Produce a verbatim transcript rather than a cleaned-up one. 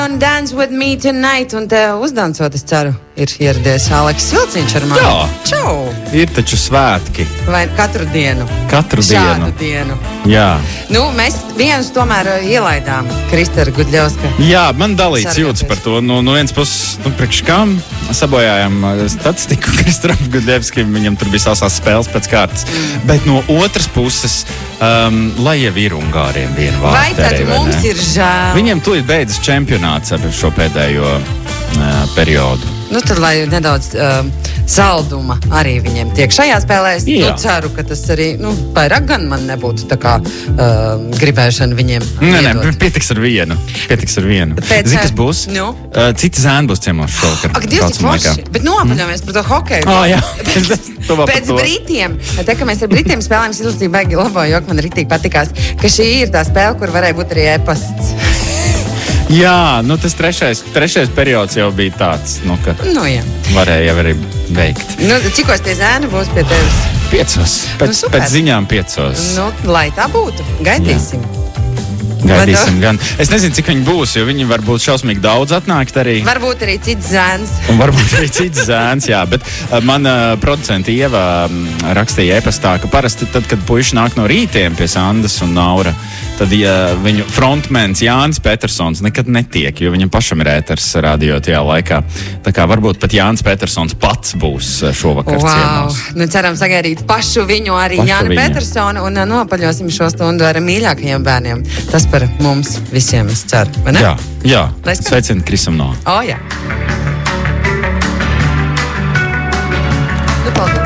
un Dance With Me Tonight. Un te uzdancot, es ceru, ir ieradies Aleks Vilciņš ar mani. Jā. Čau! Ir taču svētki. Vai katru dienu? Katru Šādu dienu. dienu. Jā. Nu, mēs vienus tomēr uh, ielaidām. Kristera Gudļevska. Jā, man dalīts Sargāties. jūtas par to. Nu, no vienas puses, nu, priekš kam sabojājām uh, statistiku Kristaram Gudļevskim. Viņam tur bija sasās spēles pēc kārtas. Mm. Bet no otras puses, um, lai jau ir Ungāriem viena Vai tad vārteri, vai mums ne? ir žēl? Viņiem tūlīt beidzas čempionāts ar šo pēdējo uh, periodu. Nu, tad, lai nedaudz uh, salduma arī viņiem tiek šajā spēlē, es nu, ceru, ka tas arī, nu, vairāk gan man nebūtu tā kā uh, gribēšana viņiem Nē, nē, iedot. pietiks ar vienu. Pietiks ar vienu. Pēc, Zini, kas būs? Nu? Uh, citi zēni būs ciemos šovakar. Ak, Dievs, cik forši. Bet nopaļamies par to hokeju. Oh, jā. Pēc Britiem, te, ka mēs ar Britiem spēlējam, es izlasīju baigi labo joku, man ritīgi patikās, ka šī ir tā spēle, kur varēja būt arī e-pasts. Jā, nu tas trešais, trešais periods jau bija tāds, nu, ka Nu, jā. varēja jau arī veikt. Nu, cikos tie zēni būs pie tevis? Piecos. Pēc, Nu, super. pēc ziņām piecos. Nu, lai tā būtu. Gaidīsim. Gaidīsim gan. Es nezinu, cik viņi būs, jo viņi varbūt šausmīgi daudz atnākt arī. Varbūt arī cits zēns. Un varbūt arī cits zēns, jā. Bet uh, man uh, producenta Ieva um, rakstīja e-pastā, ka parasti tad, kad puiši nāk no rītiem pie Sandas un Naura, tad ja viņu frontmens Jānis Petersons nekad netiek, jo viņam pašam ir ēters radio tajā laikā. Tā kā varbūt pat Jānis Petersons pats būs uh, šovakar Wow. ciemos. Nu, ceram sagaidīt pašu viņu, arī Pašu Jānu viņu. Petersonu, un uh, nopaļosim šo stundu ar mīļākajiem bērniem. Tas par mums visiem, es ceru, vai ne? Jā, jā. Lai skan. Sveicien Krisam no. O, jā. Nu, paldies.